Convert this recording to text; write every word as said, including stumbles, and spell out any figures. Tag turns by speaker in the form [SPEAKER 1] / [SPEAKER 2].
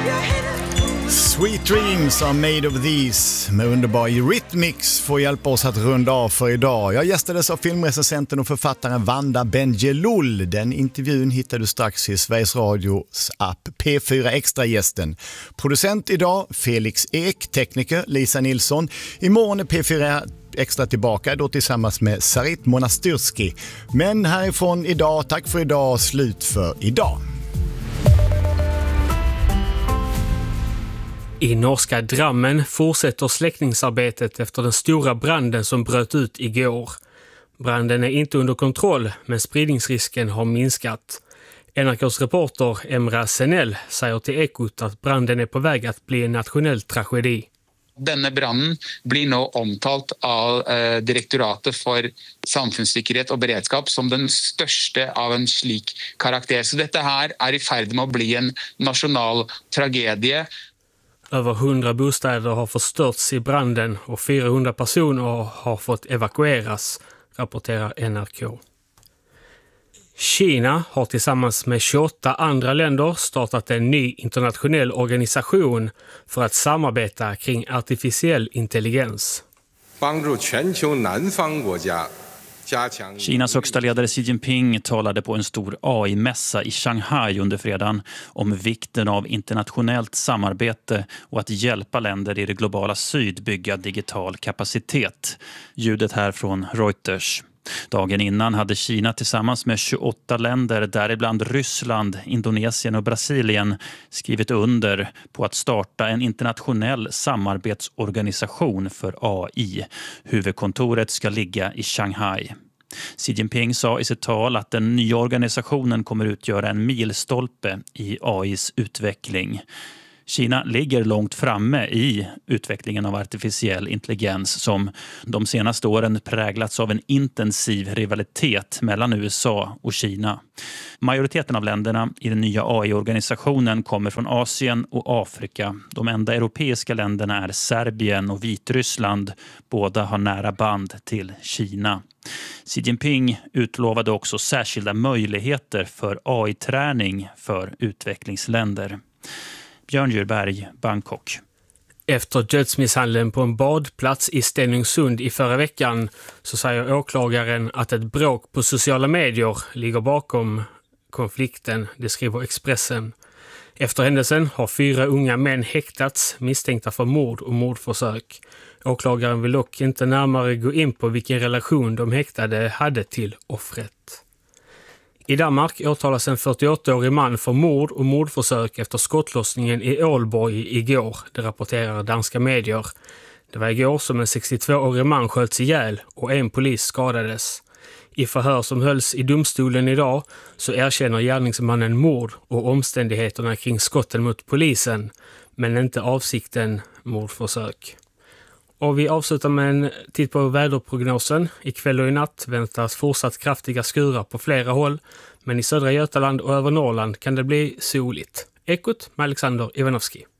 [SPEAKER 1] Sweet Dreams are made of these med underbar Eurythmics får hjälpa oss att runda av för idag. Jag gästades av filmrecensenten och författaren Vanda Bendjelloul. Den intervjun hittar du strax i Sveriges Radios app P fyra Extra-gästen. Producent idag Felix Ek, tekniker Lisa Nilsson. Imorgon är P fyra Extra tillbaka då tillsammans med Sarit Monastyrski. Men härifrån idag, tack för idag, slut för idag.
[SPEAKER 2] I norska Drammen fortsätter släckningsarbetet efter den stora branden som bröt ut igår. Branden är inte under kontroll, men spridningsrisken har minskat. N R K:s reporter Emra Senell säger till Ekot att branden är på väg att bli en nationell tragedi.
[SPEAKER 3] Denne branden blir nu omtalt av eh, Direktoratet för samfunnssikkerhet och beredskap som den största av en slik karaktär. Så detta här är i färd med att bli en national tragedie.
[SPEAKER 2] Över hundra bostäder har förstörts i branden och fyrahundra personer har fått evakueras, rapporterar N R K. Kina har tillsammans med tjugoåtta andra länder startat en ny internationell organisation för att samarbeta kring artificiell intelligens.
[SPEAKER 4] Kinas högsta ledare Xi Jinping talade på en stor A I-mässa i Shanghai under fredagen om vikten av internationellt samarbete och att hjälpa länder i det globala syd bygga digital kapacitet. Ljudet här från Reuters. Dagen innan hade Kina tillsammans med tjugoåtta länder, däribland Ryssland, Indonesien och Brasilien, skrivit under på att starta en internationell samarbetsorganisation för A I. Huvudkontoret ska ligga i Shanghai. Xi Jinping sa i sitt tal att den nya organisationen kommer utgöra en milstolpe i A I:s utveckling. Kina ligger långt framme i utvecklingen av artificiell intelligens som de senaste åren präglats av en intensiv rivalitet mellan U S A och Kina. Majoriteten av länderna i den nya A I-organisationen kommer från Asien och Afrika. De enda europeiska länderna är Serbien och Vitryssland. Båda har nära band till Kina. Xi Jinping utlovade också särskilda möjligheter för A I-träning för utvecklingsländer. Björn Djurberg, Bangkok.
[SPEAKER 2] Efter dödsmisshandeln på en badplats i Stenungsund i förra veckan så säger åklagaren att ett bråk på sociala medier ligger bakom konflikten, det skriver Expressen. Efter händelsen har fyra unga män häktats misstänkta för mord och mordförsök. Åklagaren vill dock inte närmare gå in på vilken relation de häktade hade till offret. I Danmark åtalas en fyrtioåttaårig man för mord och mordförsök efter skottlossningen i Ålborg igår, det rapporterar danska medier. Det var igår som en sextiotvåårig man sköts ihjäl och en polis skadades. I förhör som hölls i domstolen idag så erkänner gärningsmannen mord och omständigheterna kring skotten mot polisen, men inte avsikten mordförsök. Och vi avslutar med en titt på väderprognosen. Ikväll och i natt väntas fortsatt kraftiga skurar på flera håll, men i södra Götaland och över Norrland kan det bli soligt. Ekot med Alexander Ivanovski.